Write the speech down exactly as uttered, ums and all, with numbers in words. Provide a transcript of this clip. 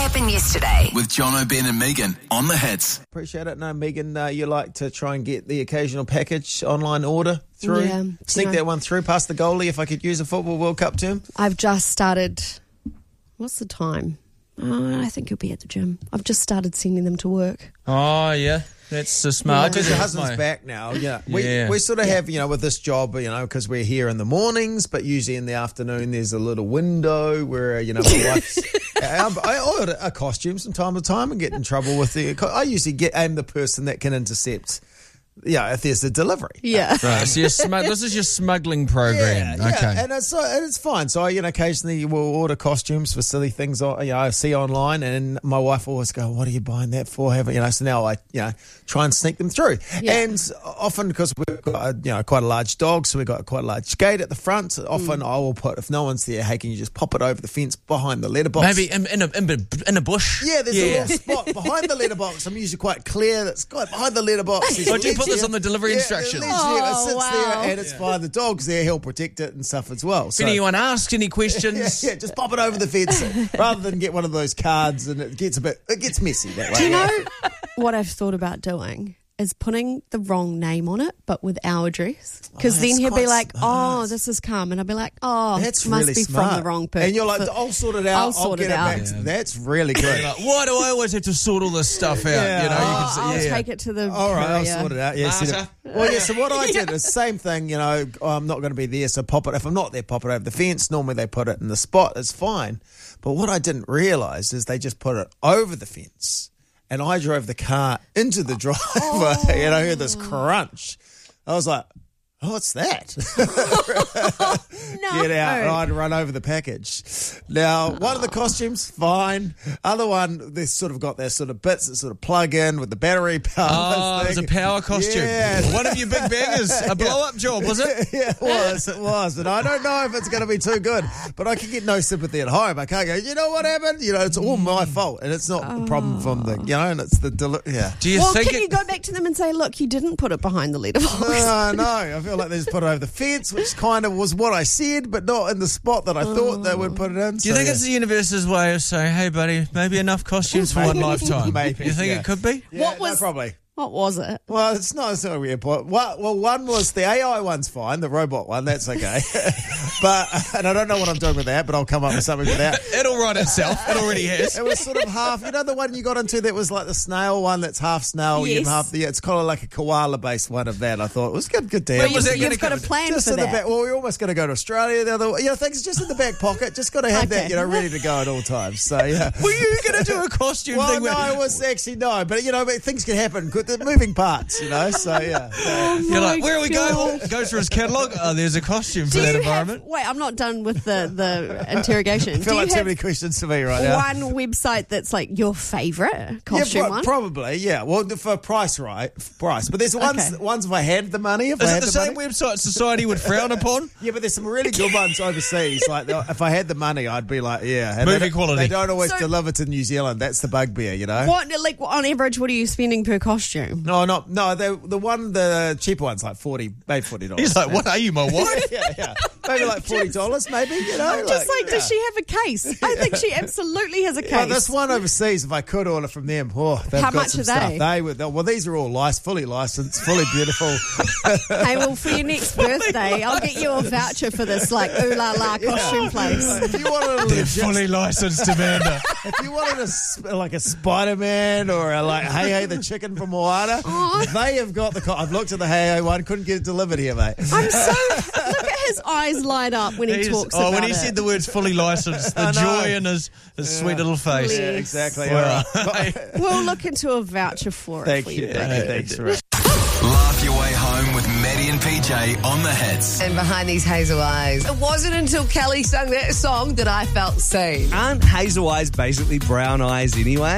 happened yesterday. With John O'Ben and Megan on the Hits. Appreciate it. No, Megan, uh, you like to try and get the occasional package online order through. Yeah. Sneak You know, that one through past the goalie if I could use a Football World Cup term. I've just started. What's the time? Uh, I think you'll be at the gym. I've just started sending them to work. Oh, yeah. That's uh, smart. Because your husband's back now. Yeah. We, Yeah. we sort of have, you know, with this job, you know, because we're here in the mornings, but usually in the afternoon there's a little window where, you know, my wife's... I, I order a costume from time to time and get in trouble with the... I usually get I'm the person that can intercept... Yeah, if there's a delivery. Yeah. Right, so you're smug- this is your smuggling program. Yeah, okay. yeah, and it's uh, and it's fine. So I, you know, occasionally will order costumes for silly things I, you know, I see online, and my wife always go, "What are you buying that for?" Haven't you know? So now I, you know, try and sneak them through. Yeah. And often because we've got, a, you know, quite a large dog, so we've got quite a large gate at the front. Often Mm. I will put, if no one's there, hey, can you just pop it over the fence behind the letterbox? Maybe in, in, a, in, a, in a bush. Yeah, there's yeah. a little spot behind the letterbox. I'm usually quite clear. That's quite behind the letterbox. There's Oh, a do you put ledge this here. on the delivery Yeah, instructions? the ledge there, it Oh, sits wow. there, and it's fine. The dog's there. He'll protect it and stuff as well. If So, anyone asks any questions, yeah, yeah, just pop it over the fence rather than get one of those cards, and it gets a bit, it gets messy that way. Do you know what I've thought about doing? Is putting the wrong name on it, but with our address. Because Oh, then that's he'll be quite like, smart. oh, this is come. And I'll be like, oh, That's must really be smart. from the wrong person. And you're like, I'll sort it out. I'll sort get it out. back. to- That's really good. like, why do I always have to sort all this stuff out? Yeah. You know, you Oh, can say, I'll yeah. take it to the All right, I'll courier. sort it out. Yeah, send Marta. it. Well, yeah. So what I did is the same thing. You know, I'm not going to be there, so pop it. If I'm not there, pop it over the fence. Normally they put it in the spot. It's fine. But what I didn't realise is they just put it over the fence, and I drove the car into the driveway. Oh. And I heard this crunch. I was like, oh, what's that? No. Get out, and I'd run over the package. Now, one of the costumes, fine. Other one, they've sort of got their sort of bits that sort of plug in with the battery power. Oh, it was a power costume. Yeah. One of your big bangers. A blow-up job, was it? Yeah, it was, it was. And I don't know if it's going to be too good, but I can get no sympathy at home. I can't go, you know what happened? You know, it's all my fault, and it's not the problem from the, you know, and it's the, deli- yeah. Do you Well, think can it... you go back to them and say, look, you didn't put it behind the letterbox? No, no. I feel like they just put it over the fence, which kind of was what I said, but not in the spot that I thought they would put it in. Do you think it's the universe's way of saying, hey, buddy, maybe enough costumes for one lifetime? Maybe, You think yeah. it could be? Yeah, What no, was- probably? What was it? Well, it's not it's not a weird point. Well, well, one was the A I one's fine, the robot one, that's okay. But, and I don't know what I'm doing with that, but I'll come up with something with that. It'll write itself. It already has. It was sort of half, you know, the one you got into that was like the snail one that's half snail, you Yes. half the, it's kind of like a koala based one of that. I thought it was good, good to have. Where was You've, that gonna you've got a come- plan Just for in the that. back. Well, we're almost going to go to Australia. The other, you know, things just in the back pocket. Just got to have that, Okay. you know, ready to go at all times. So yeah. Were you going to do a costume Well, thing? no, where- it was actually no, but you know, but things can happen. Good, the moving parts, you know. So yeah. So, You're like, where are we God. going? Goes through his catalogue. Oh, there's a costume for Do that you environment. have, wait, I'm not done with the, the interrogation. I Do feel you like too have many questions for me right now. one website that's like your favourite costume yeah, pro- one? probably, yeah. Well, for price, right? Price, but there's ones. Okay. Ones if I had the money. If I Is had it the the same money. website society would frown upon? Yeah, but there's some really good ones overseas. Like if I had the money, I'd be like, yeah. And Movie they, quality. They don't always So- deliver to New Zealand. That's the bugbear, you know. What, like, on average, what are you spending per costume? No, not no. The the one the cheaper one's like forty, maybe forty dollars. He's like, what are you, my wife? Yeah, yeah. Maybe like forty dollars, maybe. You know, Just like, yeah. does she have a case? I think she absolutely has a case. Well, this one overseas, if I could order from them, oh, they've How got much some are stuff. they? They would. Well, these are all lic- fully licensed, fully beautiful. Hey, well, for your next birthday, I'll get you a voucher for this, like, ooh la la costume place. If you wanted a They're legit, fully licensed, Amanda. if you wanted a s- like a Spider Man or a like Hey Hey the chicken from Moana, they have got the. Co- I've looked at the Hey Hey one, couldn't get it delivered here, mate. I'm so... Look at his eyes light up when he He's- talks oh, about when he it. said the words fully licensed, the I know. joy in his, his sweet little face. Yeah. Exactly. Well, all right. We'll look into a voucher for it Thank for you. you. Thank you. Thanks for it. Laugh your way home with Maddie and P J on the Hits. And behind these hazel eyes, it wasn't until Kelly sung that song that I felt seen. Aren't hazel eyes basically brown eyes anyway?